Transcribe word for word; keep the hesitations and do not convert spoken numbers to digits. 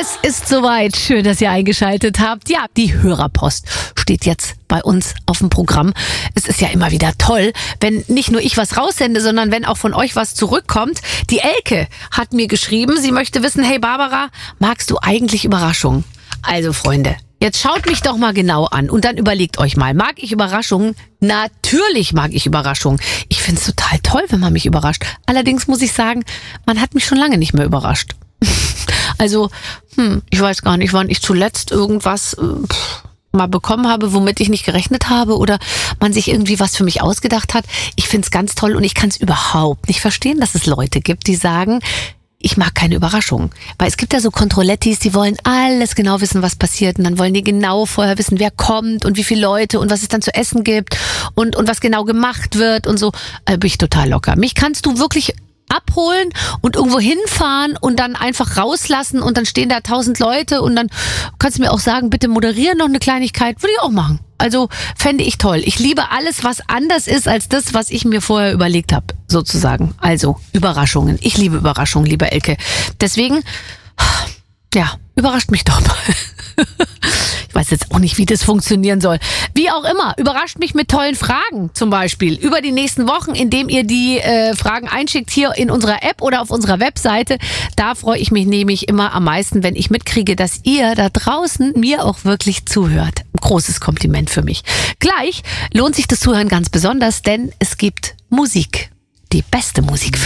Es ist soweit. Schön, dass ihr eingeschaltet habt. Ja, die Hörerpost steht jetzt bei uns auf dem Programm. Es ist ja immer wieder toll, wenn nicht nur ich was raussende, sondern wenn auch von euch was zurückkommt. Die Elke hat mir geschrieben, sie möchte wissen, hey Barbara, magst du eigentlich Überraschungen? Also Freunde, jetzt schaut mich doch mal genau an und dann überlegt euch mal, mag ich Überraschungen? Natürlich mag ich Überraschungen. Ich find's total toll, wenn man mich überrascht. Allerdings muss ich sagen, man hat mich schon lange nicht mehr überrascht. Also, hm, ich weiß gar nicht, wann ich zuletzt irgendwas äh, pff, mal bekommen habe, womit ich nicht gerechnet habe oder man sich irgendwie was für mich ausgedacht hat. Ich find's ganz toll und ich kann's überhaupt nicht verstehen, dass es Leute gibt, die sagen, ich mag keine Überraschungen. Weil es gibt ja so Kontrollettis, die wollen alles genau wissen, was passiert. Und dann wollen die genau vorher wissen, wer kommt und wie viele Leute und was es dann zu essen gibt und, und was genau gemacht wird und so. Da bin ich total locker. Mich kannst du wirklich abholen und irgendwo hinfahren und dann einfach rauslassen und dann stehen da tausend Leute und dann kannst du mir auch sagen, bitte moderieren noch eine Kleinigkeit. Würde ich auch machen. Also fände ich toll. Ich liebe alles, was anders ist als das, was ich mir vorher überlegt habe, sozusagen. Also Überraschungen. Ich liebe Überraschungen, liebe Elke. Deswegen, ja, überrascht mich doch mal. Ich weiß jetzt auch nicht, wie das funktionieren soll. Wie auch immer, überrascht mich mit tollen Fragen zum Beispiel über die nächsten Wochen, indem ihr die äh, Fragen einschickt hier in unserer App oder auf unserer Webseite. Da freue ich mich nämlich immer am meisten, wenn ich mitkriege, dass ihr da draußen mir auch wirklich zuhört. Ein großes Kompliment für mich. Gleich lohnt sich das Zuhören ganz besonders, denn es gibt Musik. Die beste Musik.